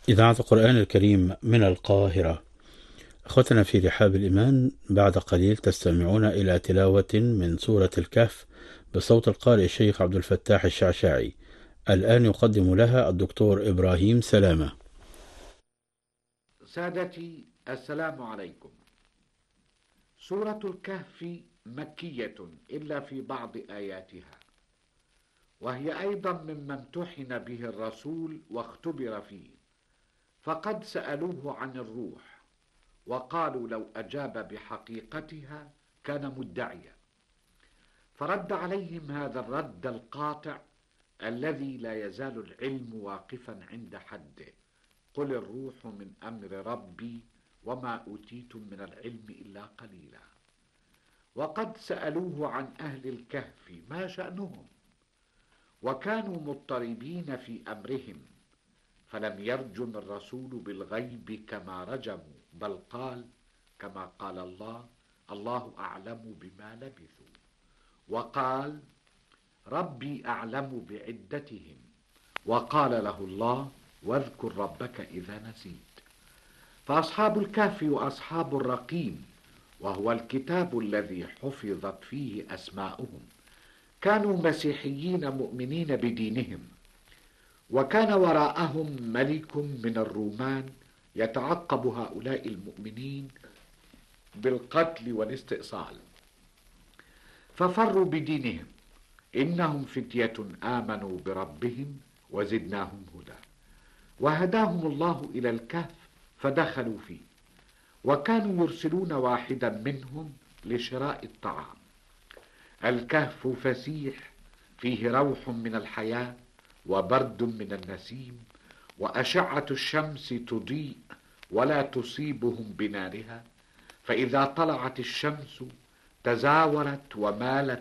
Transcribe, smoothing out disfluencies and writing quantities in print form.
إذاعة القرآن الكريم من القاهرة. أخوتنا في رحاب الإيمان، بعد قليل تستمعون إلى تلاوة من سورة الكهف بصوت القارئ الشيخ عبد الفتاح الشعشاعي. الآن يقدم لها الدكتور إبراهيم سلامة. سادتي السلام عليكم. سورة الكهف مكية إلا في بعض آياتها، وهي أيضا مما امتحن به الرسول واختبر فيه، فقد سألوه عن الروح وقالوا لو أجاب بحقيقتها كان مدعيا، فرد عليهم هذا الرد القاطع الذي لا يزال العلم واقفا عند حده: قل الروح من أمر ربي وما أوتيتم من العلم إلا قليلا. وقد سألوه عن أهل الكهف ما شأنهم، وكانوا مضطربين في أمرهم، فلم يرجم الرسول بالغيب كما رجموا، بل قال كما قال الله أعلم بما لبثوا، وقال ربي أعلم بعدتهم، وقال له الله واذكر ربك إذا نسيت. فأصحاب الكهف وأصحاب الرقيم، وهو الكتاب الذي حفظت فيه أسماؤهم، كانوا مسيحيين مؤمنين بدينهم، وكان وراءهم ملك من الرومان يتعقب هؤلاء المؤمنين بالقتل والاستئصال، ففروا بدينهم. إنهم فتية آمنوا بربهم وزدناهم هدى. وهداهم الله إلى الكهف فدخلوا فيه، وكانوا يرسلون واحدا منهم لشراء الطعام. الكهف فسيح فيه روح من الحياة وبرد من النسيم، وأشعة الشمس تضيء ولا تصيبهم بنارها، فإذا طلعت الشمس تزاورت ومالت